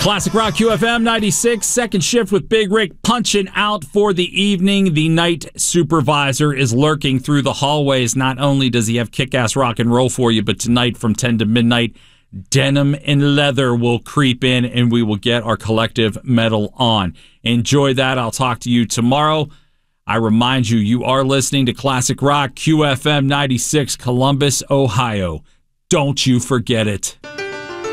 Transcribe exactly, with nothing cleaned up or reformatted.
Classic Rock Q F M ninety-six, second shift with Big Rick punching out for the evening. The night supervisor is lurking through the hallways. Not only does he have kick-ass rock and roll for you, but tonight from ten to midnight, denim and leather will creep in and we will get our collective metal on. Enjoy that. I'll talk to you tomorrow. I remind you, you are listening to Classic Rock Q F M ninety-six, Columbus, Ohio. Don't you forget it.